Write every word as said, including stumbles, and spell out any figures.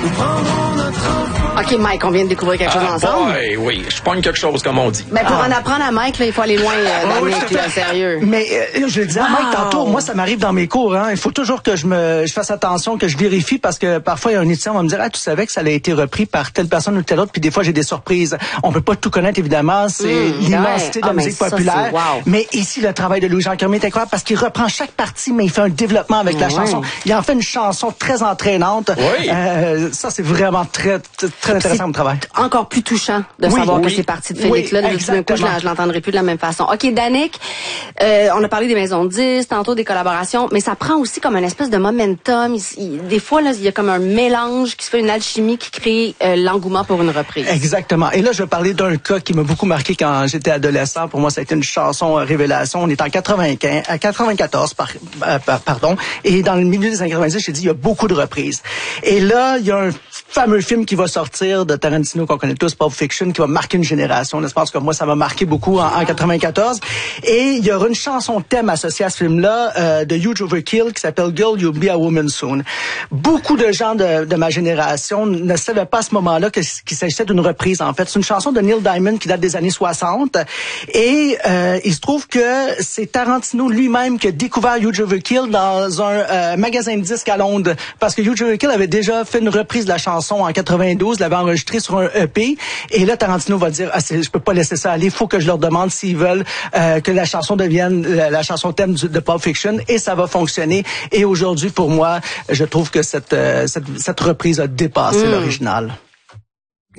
nous prendrons notre enfant. OK, Mike, on vient de découvrir quelque chose Ah, ensemble. boy, oui, je pogne quelque chose, comme on dit. Ben, pour Ah. en apprendre à Mike, là, il faut aller loin euh, dans Oui, le tout à mec, là, fait. sérieux. Mais euh, je le disais à Mike Wow. tantôt, moi ça m'arrive dans mes cours, hein. Il faut toujours que je me je fasse attention, que je vérifie parce que parfois il y a un étudiant qui va me dire ah tu savais que ça a été repris par telle personne ou telle autre, puis des fois j'ai des surprises. On peut pas tout connaître évidemment, c'est Mmh, l'immensité ouais. de la Ah, mais musique ça, populaire. c'est wow. Mais ici le travail de Louis-Jean Cormier est incroyable parce qu'il reprend chaque partie, mais il fait un développement avec la Ouais. chanson. Il en fait une chanson très entraînante. Oui. Euh, ça c'est vraiment très très, très intéressant comme travail. Encore plus touchant de Oui, savoir oui. que c'est parti de Félix. Oui, là, tout d'un coup, je exactement. je l'entendrai plus de la même façon. OK, Danick, euh, on a parlé des maisons de disques, tantôt des collaborations, mais ça prend aussi comme une espèce de momentum. Il- il- des fois, là, il y a comme un mélange qui se fait, une alchimie qui crée euh, l'engouement pour une reprise. Exactement. Et là, je vais parler d'un cas qui m'a beaucoup marqué quand j'étais adolescent. Pour moi, ça a été une chanson euh, révélation. On est en quatre-vingt-quinze, à quatre-vingt-quatorze, par, euh, par- pardon. Et dans le milieu des années quatre-vingt-dix, j'ai dit, il y a beaucoup de reprises. Et là, il y a un fameux film qui va sortir de Tarantino qu'on connaît tous, Pulp Fiction, qui va marquer une génération. Je pense que moi, ça m'a marqué beaucoup en, en quatre-vingt-quatorze. Et il y aura une chanson thème associée à ce film-là euh, de Huge Overkill qui s'appelle Girl, You'll Be a Woman Soon. Beaucoup de gens de, de ma génération ne savaient pas à ce moment-là que, qu'il s'agissait d'une reprise. En fait, c'est une chanson de Neil Diamond qui date des années soixante. Et euh, il se trouve que c'est Tarantino lui-même qui a découvert Huge Overkill dans un euh, magasin de disques à Londres. Parce que Huge Overkill avait déjà fait une reprise de la chanson en quatre-vingt-douze, l'avait enregistrée sur un E P. Et là, Tarantino va dire, ah, c'est, je peux pas laisser ça aller, il faut que je leur demande s'ils veulent euh, que la chanson devienne la, la chanson thème du, de Pulp Fiction. Et ça va fonctionner. Et aujourd'hui, pour moi, je trouve que cette, euh, cette, cette reprise a dépassé Mm. l'original.